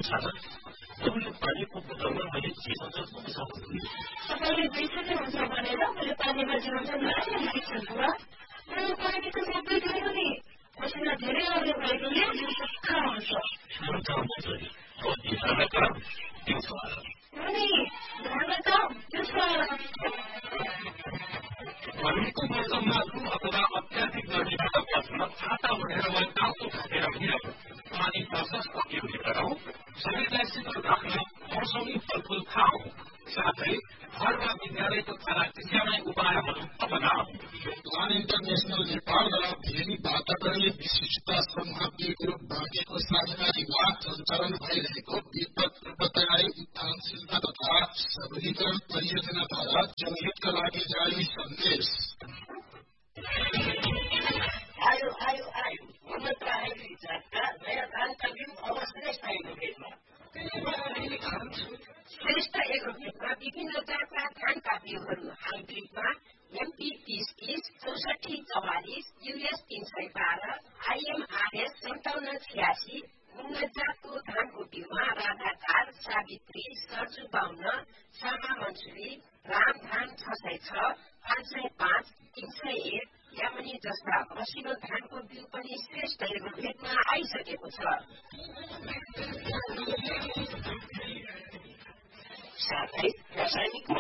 तपाईँले पानीको बोतलमा मैले चिसो तपाईँले बिर्सनु हुन्छ भनेर मैले पानीमा जिउँछन् राखिसक्नु भयो पानीको सबै दिनु नि पसिना धेरै आउने भएकोले सुक्खा हुन्छ पानीको मौसममा लु अथवा अत्याधिक गर्मीबाट बच्न छाता ओढेर वा टाउको खाएर हिँडौँ पानी प्रशस्त पिउने गरौँ शरीरलाई शीतल राख्न मौसमी फलफुल खाऊ साथै घर वा विद्यालयको खाना चिस्याउने उपायहरू अपनाऊ प्लान इन्टरनेशनल नेपाल र भेरी वातावरणीय विशिष्टता समूहको ग्रुप भागेको साझेदारी वा सञ्चालन भइरहेको विपद पूर्व तयारी उत्थानशीलता तथा सबलीकरण परियोजनाद्वारा जनहितका लागि जारी सन्देश आयो नयाँ धानका बिउ अवश्य श्रेष्ठ एग्रोटेकमा विभिन्न जातका धानका बिउहरू हाइब्रिडमा MP 30 6444 US 312 IMRS 5786 उन्नत जातको धानको बिउमा राधाकार सावित्री सर्जु 52 सामा मन्सुरी रामधान 606 505 301 यामनी जस्ता मसिनो धानको बिउ पनि श्रेष्ठ एग्रोटेकमा आइसकेको छ साथै रासायनिक